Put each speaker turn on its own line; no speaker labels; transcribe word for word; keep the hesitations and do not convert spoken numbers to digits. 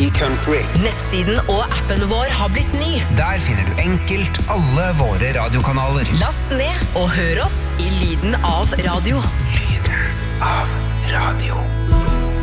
i country.
Nettsiden og appen vår har blitt ny.
Der finner du enkelt alle våre radiokanaler.
Last ned og hør oss i lyden av radio.
Lyden av radio.